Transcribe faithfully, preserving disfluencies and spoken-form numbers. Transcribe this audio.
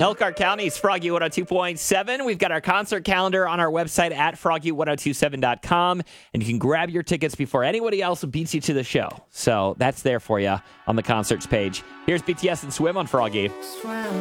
Elkhart County's Froggy one oh two point seven. We've got our concert calendar on our website at froggy one oh two seven dot com, and you can grab your tickets before anybody else beats you to the show. So that's there for you on the concerts page. Here's B T S and Swim on Froggy.